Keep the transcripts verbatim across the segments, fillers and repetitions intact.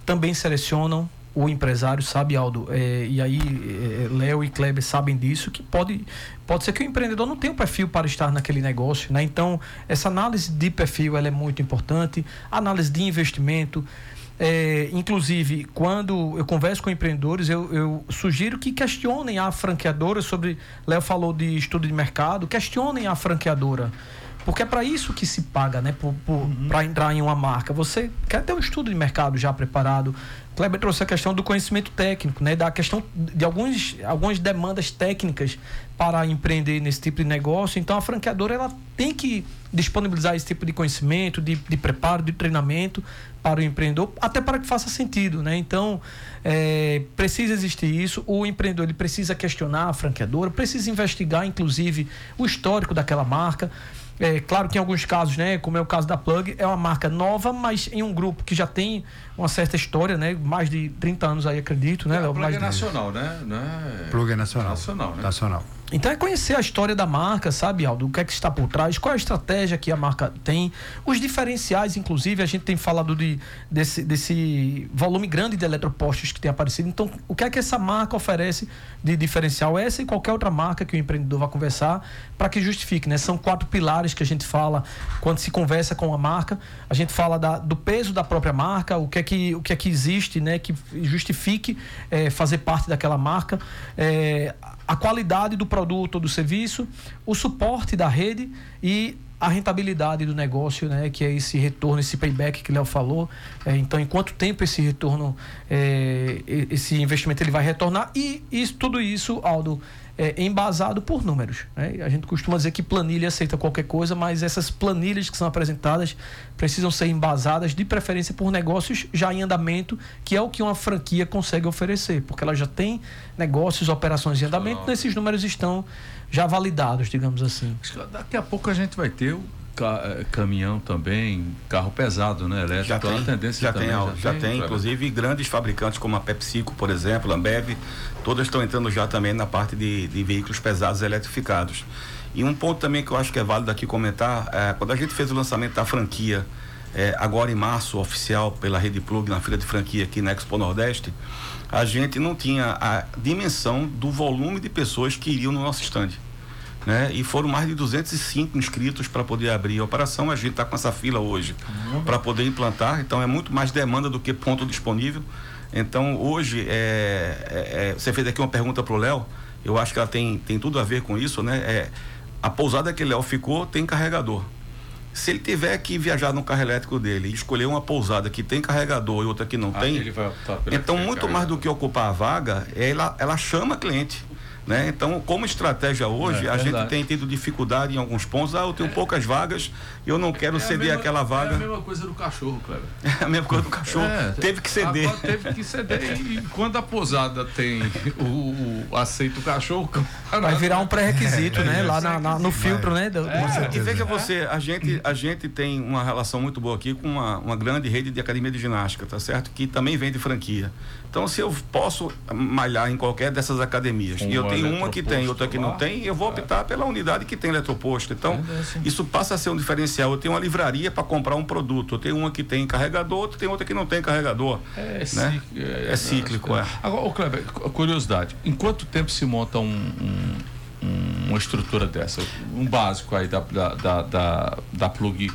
também selecionam o empresário, sabe, Aldo? É, e aí, é, Léo e Kleber sabem disso, que pode, pode ser que o empreendedor não tenha o perfil para estar naquele negócio, né? Então, essa análise de perfil, ela é muito importante, análise de investimento. É, inclusive, quando eu converso com empreendedores, eu, eu sugiro que questionem a franqueadora sobre... Léo falou de estudo de mercado, questionem a franqueadora. Porque é para isso que se paga, né? Por, por, uhum. Para entrar em uma marca. Você quer ter um estudo de mercado já preparado. Kleber trouxe a questão do conhecimento técnico, né? Da questão de alguns, algumas demandas técnicas para empreender nesse tipo de negócio. Então, a franqueadora, ela tem que disponibilizar esse tipo de conhecimento, de, de preparo, de treinamento para o empreendedor, até para que faça sentido, né? Então, é, precisa existir isso. O empreendedor, ele precisa questionar a franqueadora, precisa investigar, inclusive, o histórico daquela marca. É claro que em alguns casos, né, como é o caso da Plug, é uma marca nova, mas em um grupo que já tem uma certa história, né, mais de trinta anos aí, acredito, né? É, a Plug mais é de... nacional, né? Não é... Plug é nacional. Nacional, né? Nacional. Então é conhecer a história da marca, sabe, Aldo? O que é que está por trás, qual é a estratégia que a marca tem, os diferenciais, inclusive, a gente tem falado de, desse, desse volume grande de eletropostos que tem aparecido. Então, o que é que essa marca oferece de diferencial? Essa e qualquer outra marca que o empreendedor vai conversar para que justifique, né? São quatro pilares que a gente fala quando se conversa com a marca. A gente fala da, do peso da própria marca, o que é que, o que, é que existe, né? Que justifique é, fazer parte daquela marca, é, a qualidade do produto ou do serviço, o suporte da rede e a rentabilidade do negócio, né, que é esse retorno, esse payback que o Léo falou. É, então, em quanto tempo esse retorno, é, esse investimento ele vai retornar, e isso, tudo isso, Aldo, é embasado por números, né? A gente costuma dizer que planilha aceita qualquer coisa, mas essas planilhas que são apresentadas precisam ser embasadas, de preferência por negócios já em andamento, que é o que uma franquia consegue oferecer, porque ela já tem negócios, operações em andamento, oh. Esses números estão já validados, digamos assim. Daqui a pouco a gente vai ter o ca- caminhão também, carro pesado, né, elétrico. Já tem, a tendência já, também, tem, já, já tem, tem, inclusive grandes fabricantes como a PepsiCo, por exemplo, a Ambev, todas estão entrando já também na parte de, de veículos pesados eletrificados. E um ponto também que eu acho que é válido aqui comentar, é, quando a gente fez o lançamento da franquia, é, agora em março, oficial pela Rede Plug, na feira de franquia aqui na Expo Nordeste, a gente não tinha a dimensão do volume de pessoas que iriam no nosso stand, né? E foram mais de duzentos e cinco inscritos para poder abrir a operação. A gente está com essa fila hoje uhum. para poder implantar, então é muito mais demanda do que ponto disponível. Então hoje é, é, é, você fez aqui uma pergunta para o Léo, eu acho que ela tem, tem tudo a ver com isso, né? É, a pousada que o Léo ficou tem carregador. Se ele tiver que viajar no carro elétrico dele e escolher uma pousada que tem carregador e outra que não ah, tem, ele vai optar pela então muito mais do que ocupar a vaga, ela, ela chama cliente, né? Então, como estratégia hoje, é, a verdade. gente tem tido dificuldade em alguns pontos. Ah, eu tenho é. poucas vagas, eu não quero é ceder mesma, aquela vaga. É a mesma coisa do cachorro, Kleber. É a mesma coisa do cachorro. É, teve que ceder. Agora teve que ceder. E quando a pousada tem o, o aceita o cachorro, vai virar um pré-requisito, é, né? É, Lá na, na, no filtro, né? Do, é, e veja você, a gente, a gente tem uma relação muito boa aqui com uma, uma grande rede de academia de ginástica, tá certo? Que também vende franquia. Então, se eu posso malhar em qualquer dessas academias, um e eu tenho uma que tem, outra que não tem, eu vou optar pela unidade que tem eletroposto. Então, isso passa a ser um diferencial. Eu tenho uma livraria para comprar um produto, eu tenho uma que tem carregador, outra tem outra que não tem carregador. É, né? cíclico, é, é cíclico, é. Agora, ô Kleber, curiosidade, em quanto tempo se monta um, um, um, uma estrutura dessa? Um básico aí da, da, da, da, da Plug,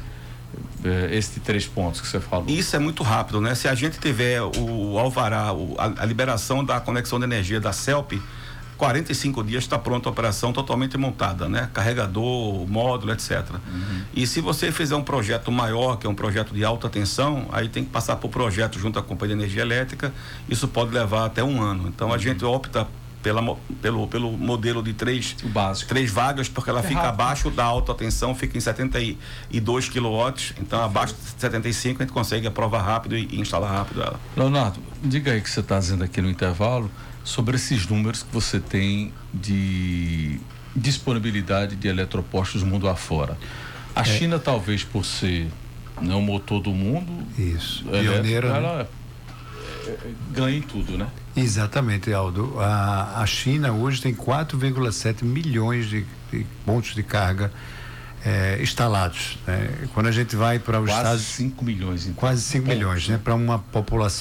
esses três pontos que você falou. Isso é muito rápido, né? Se a gente tiver o alvará, o, a, a liberação da conexão de energia da CELP, quarenta e cinco dias está pronta a operação totalmente montada, né? Carregador, módulo, etcétera. Uhum. E se você fizer um projeto maior, que é um projeto de alta tensão, aí tem que passar por projeto junto à companhia de energia elétrica, isso pode levar até um ano. Então uhum. a gente opta pela, pelo, pelo modelo de três, três vagas, porque ela é fica rápido. Abaixo da alta tensão, fica em setenta e dois quilowatts, então uhum. abaixo de setenta e cinco a gente consegue aprovar rápido e, e instalar rápido ela. Leonardo, diga aí que você está dizendo aqui no intervalo sobre esses números que você tem de disponibilidade de eletropostos mundo afora. A é. China, talvez por ser não o motor do mundo, isso, pioneira, ela né? ganha em tudo, né? Exatamente, Aldo. A, a China hoje tem quatro vírgula sete milhões de, de pontos de carga é, instalados, né? Quando a gente vai para os quase Estados cinco milhões, então. Quase cinco milhões, né? Para uma população